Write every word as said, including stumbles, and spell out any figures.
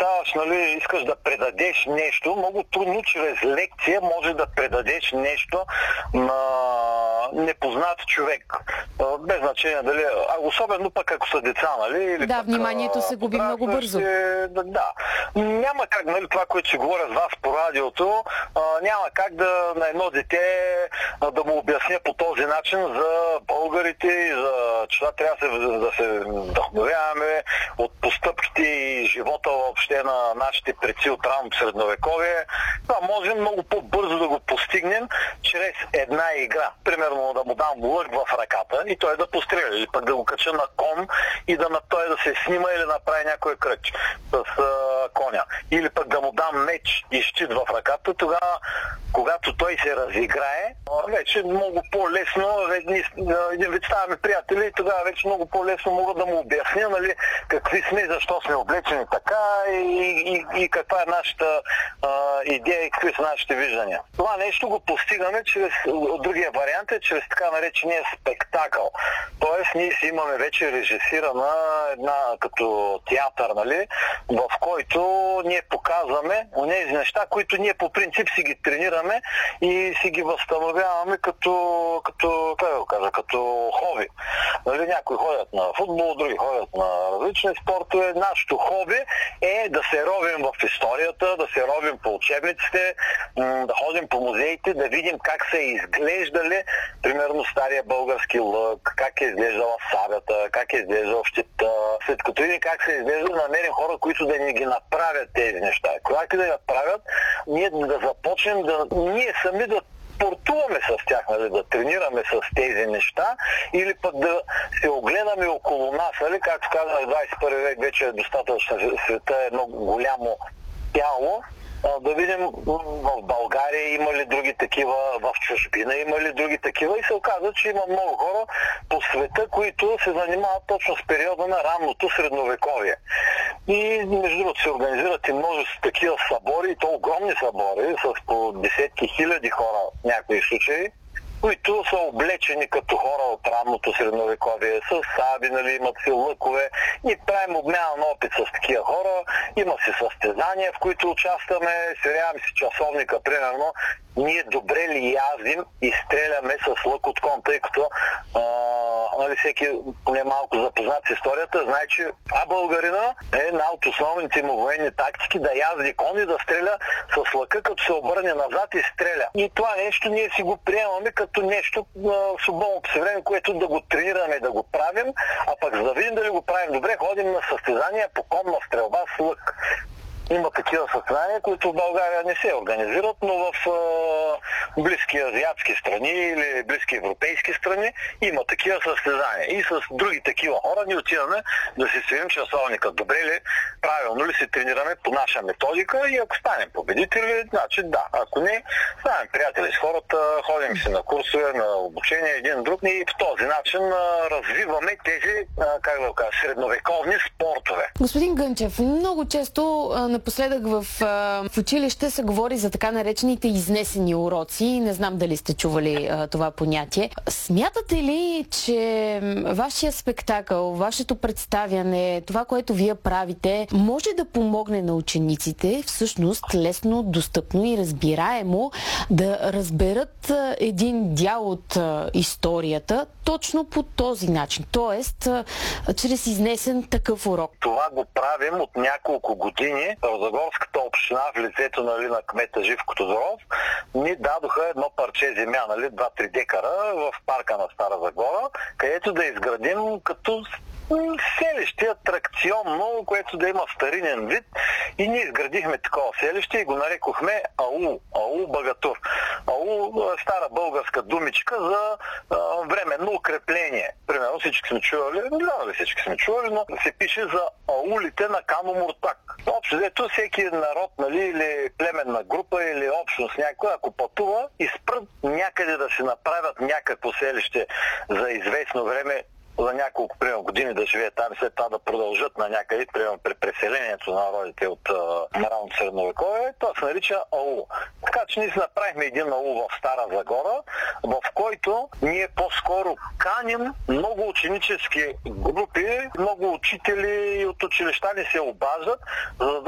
ставаш, нали, искаш да предадеш нещо, много трудно чрез лекция може да предадеш нещо на непознат човек. Без значение дали, а особено пък ако са деца, нали? Или да, пък, вниманието се губи много бързо. Е, да, да. Няма как, нали, това, което ще говоря с вас по радиото, а, няма как да на едно дете а, да му обясня по този начин за българите и за че това трябва да се, да се вдъхновяваме от постъпките и живота въобще на нашите предци от ранното средновековие. Това можем много по-бързо да го постигнем чрез една игра. Примерно да му дам лък в ръката и той да постреля, или пък да го кача на кон и да на той да се снима или направи някой кръч с а, коня. Или пък да му дам меч и щит в ръката, тогава, когато той се разиграе, вече много по-лесно, един вид ставаме приятели и тогава вече много по-лесно мога да му обясня, нали, какви сме, защо сме облечени така и, и, и каква е нашата а, идея и какви са нашите виждания. Това нещо го постигаме чрез, от другия вариант е чрез така наречения спектакъл. Тоест ние си имаме вече режисирана една като театър, нали, в който ние показваме онези неща, които ние по принцип си ги тренираме и си ги възстановяваме като, като как да го кажа, като хоби. Нали, някои ходят на футбол, други ходят на различни спортове. Нашето хоби е да се ровим в историята, да се ровим по учебниците, да ходим по музеите, да видим как са изглеждали, примерно, стария български лък, как е изглеждала сабята, как е изглеждала щита. След като видим как се изглежда, намерим хора, които да ни ги направят тези неща. Когато да ги направят, ние да започнем да ние сами да спортуваме с тях, нали, да тренираме с тези неща или пък да се огледаме около нас, нали, както казах, двадесет и първи век вече е достатъчно, света е много голямо тяло, да видим в България има ли други такива, в чужбина има ли други такива и се оказа, че има много хора по света, които се занимават точно с периода на ранното средновековие. И между другото се организират и множество такива събори, и то огромни събори, с по десетки хиляди хора в някои случаи, които са облечени като хора от ранното средновековие, с саби, нали, имат си лъкове и правим обмяна на опит с такива хора. Има си състезания, в които участваме, сверяваме си часовника, примерно, ние добре ли яздим и стреляме с лък от кон, тъй като а, нали, всеки поне малко запознат с историята, знае, че а българина е една от основните му военни тактики да язди кон и да стреля с лъка, като се обърне назад и стреля. И това нещо ние си го приемаме като нещо а, в свободното си време, което да го тренираме, да го правим, а пък за да видим дали го правим добре, ходим на състезания по конна стрелба с лък. Има такива състезания, които в България не се организират, но в е, близки азиатски страни или близки европейски страни има такива състезания. И с други такива хора ни отиваме да си сверим часовника. Добре ли, правилно ли се тренираме по наша методика и ако станем победители, значи да. Ако не, станем приятели с хората, ходим си на курсове, на обучение един друг и по този начин е, развиваме тези, е, как да кажа, средновековни спортове. Господин Гънчев, много често напоследък в, в училище се говори за така наречените изнесени уроци. Не знам дали сте чували а, това понятие. Смятате ли, че вашия спектакъл, вашето представяне, това, което вие правите, може да помогне на учениците всъщност лесно, достъпно и разбираемо да разберат един дял от а, историята точно по този начин, т.е. чрез изнесен такъв урок? Това го правим от няколко години. Старозагорската община в лицето, нали, на кмета Живко Тодоров ни дадоха едно парче земя, нали, два-три декара в парка на Стара Загора, където да изградим като селище атракционно, което да има старинен вид, и ние изградихме такова селище и го нарекохме Аул, Аул Багатур. Аул е стара българска думичка за а, временно укрепление. Примерно всички сме чували, не знам ли всички сме чували, но се пише за аулите на Кано Муртак. Общо взето всеки народ, нали, или племенна група, или общност някой, ако пътува и спрат някъде да се направят някакво селище за известно време, за няколко примерно години да живеят там и след това да продължат на някъде, примерно при преселението на народите от ранното средновековие, това се нарича аул. Така че ние си направихме един аул в Стара Загора, в който ние по-скоро каним много ученически групи, много учители от училища ни се обаждат, за да